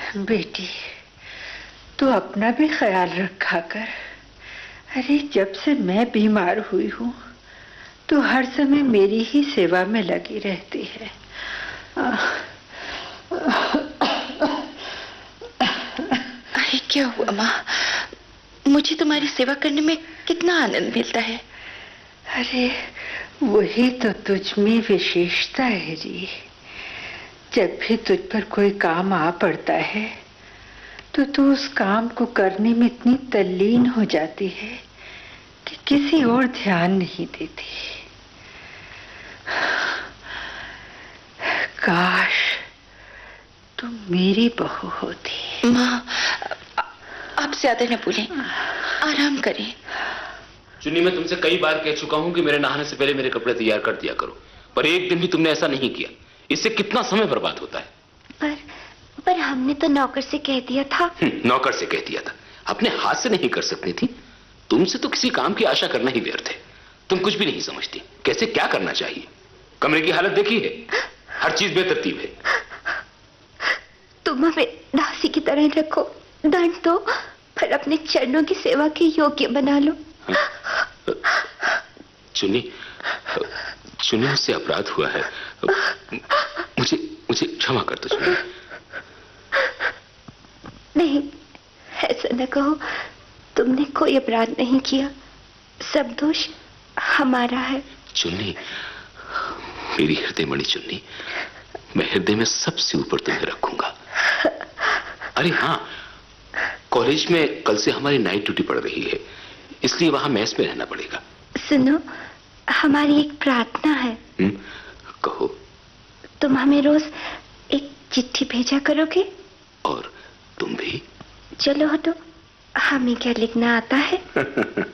बेटी, तू अपना भी ख्याल रखा कर। अरे जब से मैं बीमार हुई हूँ तो हर समय मेरी ही सेवा में लगी रहती है। अरे क्या हुआ माँ? मुझे तुम्हारी सेवा करने में कितना आनंद मिलता है। अरे वही तो तुझ में विशेषता है जी। जब भी तुझ पर कोई काम आ पड़ता है तो तू उस काम को करने में इतनी तल्लीन हो जाती है कि किसी और ध्यान नहीं देती। काश तुम मेरी बहू होती। माँ, आप ज्यादा न बोलें, आराम करें। चुन्नी, मैं तुमसे कई बार कह चुका हूं कि मेरे नहाने से पहले मेरे कपड़े तैयार कर दिया करो, पर एक दिन भी तुमने ऐसा नहीं किया। इससे कितना समय बर्बाद होता है। पर हमने तो नौकर से कह दिया था। नौकर से कह दिया था, अपने हाथ से नहीं कर सकती थी? तुमसे तो किसी काम की आशा करना ही व्यर्थ है। तुम कुछ भी नहीं समझती कैसे क्या करना चाहिए। कमरे की हालत देखी है, हर चीज बेतरतीब है। तुम हमें दासी की तरह रखो, दंड दो, फिर अपने चरणों की सेवा के योग्य बना लो। चुन्नी, मुझसे अपराध हुआ है, मुझे क्षमा कर दो चुन्नी। नहीं, ऐसा न कहो। तुमने कोई अपराध नहीं किया, सब दोष हमारा है। चुन्नी, मेरी हृदय मणि चुन्नी, मैं हृदय में सबसे ऊपर तुम्हें रखूंगा। अरे हाँ, कॉलेज में कल से हमारी नाइट ड्यूटी पड़ रही है, इसलिए वहां मेस में रहना पड़ेगा। सुनो, हमारी एक प्रार्थना है। कहो। तुम हमें रोज एक चिट्ठी भेजा करोगे? और तुम भी? चलो हटो, हमें क्या लिखना आता है।